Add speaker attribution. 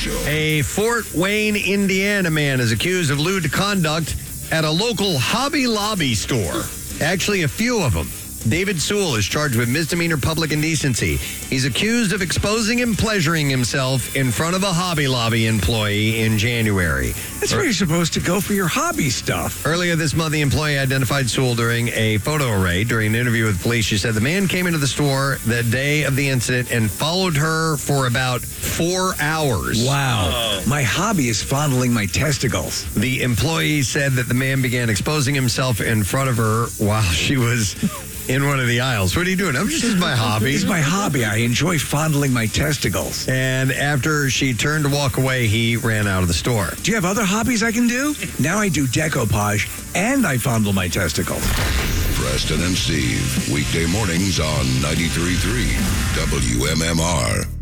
Speaker 1: Show.
Speaker 2: A Fort Wayne, Indiana man is accused of lewd conduct at a local Hobby Lobby store. Actually, a few of them. David Sewell is charged with misdemeanor public indecency. He's accused of exposing and pleasuring himself in front of a Hobby Lobby employee in January.
Speaker 3: That's where you're supposed to go for your hobby stuff.
Speaker 2: Earlier this month, the employee identified Sewell during a photo array. During an interview with police, she said the man came into the store the day of the incident and followed her for about 4 hours.
Speaker 3: Wow. My hobby is fondling my testicles.
Speaker 2: The employee said that the man began exposing himself in front of her while she was in one of the aisles. What are you doing? This is my hobby.
Speaker 3: It's my hobby. I enjoy fondling my testicles.
Speaker 2: And after she turned to walk away, he ran out of the store.
Speaker 3: Do you have other hobbies I can do? Now I do decoupage and I fondle my testicles.
Speaker 1: Preston and Steve, weekday mornings on 93.3 WMMR.